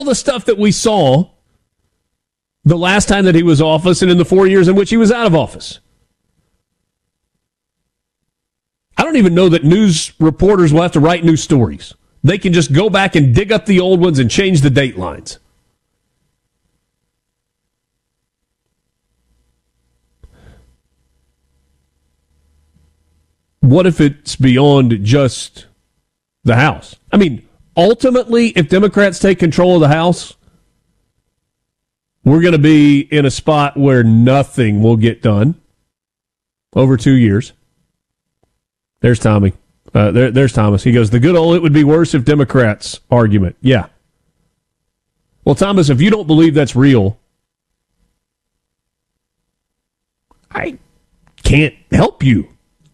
the stuff that we saw the last time that he was office and in the 4 years in which he was out of office. I don't even know that news reporters will have to write new stories. They can just go back and dig up the old ones and change the date lines. What if it's beyond just the House? I mean, ultimately, if Democrats take control of the House, we're going to be in a spot where nothing will get done over 2 years. There's Tommy. There's Thomas. He goes, the good old it would be worse if Democrats argument. Yeah. Well, Thomas, if you don't believe that's real, I can't help you.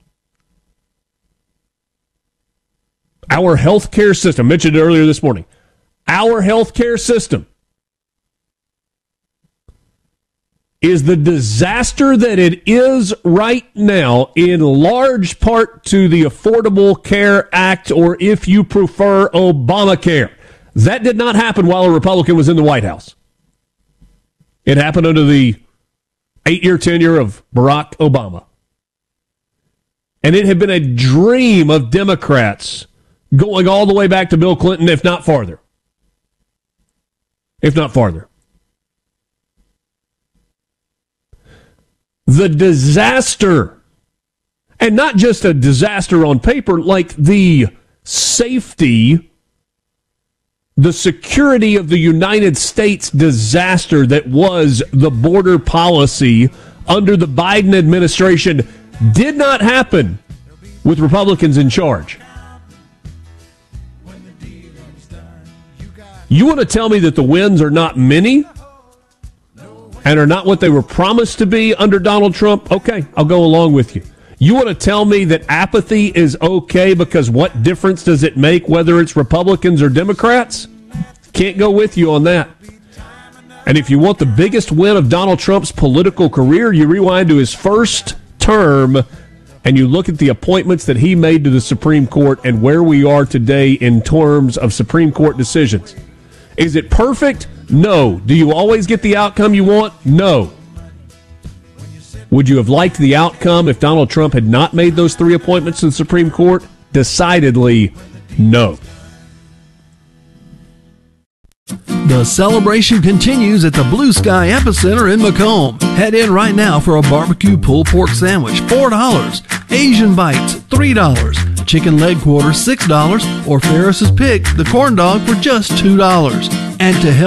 Our healthcare system, mentioned earlier this morning, our healthcare system is the disaster that it is right now in large part to the Affordable Care Act, or if you prefer, Obamacare. That did not happen while a Republican was in the White House. It happened under the 8-year tenure of Barack Obama. And it had been a dream of Democrats going all the way back to Bill Clinton, if not farther. If not farther. The disaster, and not just a disaster on paper, like the safety, the security of the United States disaster that was the border policy under the Biden administration did not happen with Republicans in charge. You want to tell me that the wins are not many and are not what they were promised to be under Donald Trump? Okay, I'll go along with you. You want to tell me that apathy is okay because what difference does it make whether it's Republicans or Democrats? Can't go with you on that. And if you want the biggest win of Donald Trump's political career, you rewind to his first term and you look at the appointments that he made to the Supreme Court and where we are today in terms of Supreme Court decisions. Is it perfect? No. Do you always get the outcome you want? No. Would you have liked the outcome if Donald Trump had not made those 3 appointments to the Supreme Court? Decidedly, no. The celebration continues at the Blue Sky Epicenter in Macomb. Head in right now for a barbecue pulled pork sandwich, $4. Asian bites, $3. Chicken leg quarters, $6. Or Ferris's Pick, the corn dog, for just $2. And to help